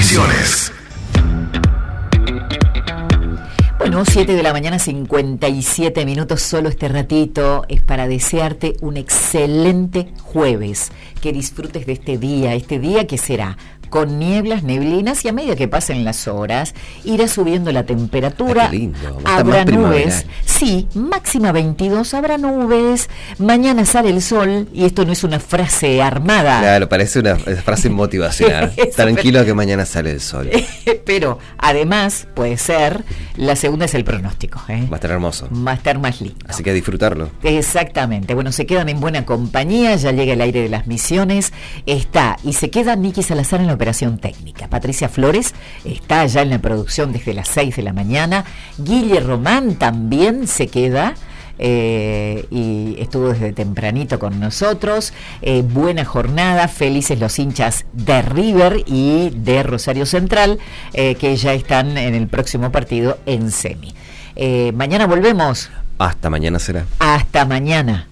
Misiones. Bueno, 7 de la mañana, 57 minutos. Solo este ratito es para desearte un excelente jueves. Que disfrutes de este día que será con nieblas, neblinas, y a medida que pasen las horas irá subiendo la temperatura. Qué lindo. Habrá nubes, sí, máxima 22, habrá nubes, mañana sale el sol, y esto no es una frase armada. Claro, parece una frase motivacional. Tranquilo que mañana sale el sol. Pero además puede ser, la segunda es el pronóstico, Va a estar hermoso. va a estar más lindo. Así que a disfrutarlo. Exactamente, bueno, se quedan en buena compañía, ya llega el aire de las Misiones, está, y se queda Nicky Salazar en la operación técnica, Patricia Flores está ya en la producción desde las 6 de la mañana, Guille Román también se queda, y estuvo desde tempranito con nosotros. Buena jornada, felices los hinchas de River y de Rosario Central, que ya están en el próximo partido en semi. Mañana volvemos. Hasta mañana será. Hasta mañana.